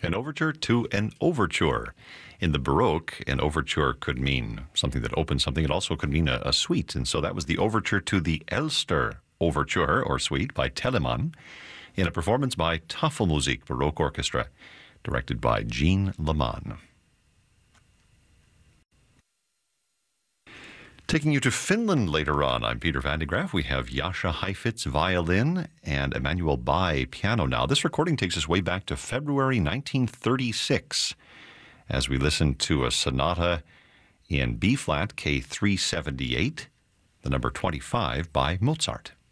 An overture to an overture. In the Baroque, an overture could mean something that opens something. It also could mean a suite. And so that was the overture to the Elster Overture, or Suite, by Telemann, in a performance by Tafelmusik Baroque Orchestra, directed by Jean Leman. Taking you to Finland later on, I'm Peter Van de Graaf. We have Jascha Heifetz violin and Emmanuel Bai piano now. This recording takes us way back to February 1936 as we listen to a sonata in B-flat, K378, the number 25 by Mozart.